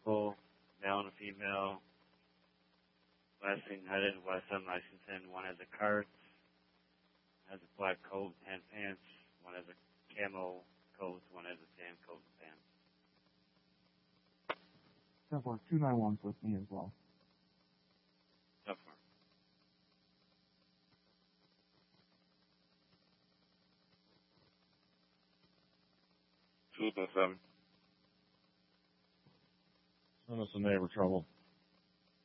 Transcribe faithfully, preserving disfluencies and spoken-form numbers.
vehicle, male and a female. Last thing headed west on Lexington. One has a cart, has a black coat, tan pants. One has a camo coat, one has a tan coat and pants. ten four, two nine one's with me as well. ten four. two seven. Send us a neighbor trouble.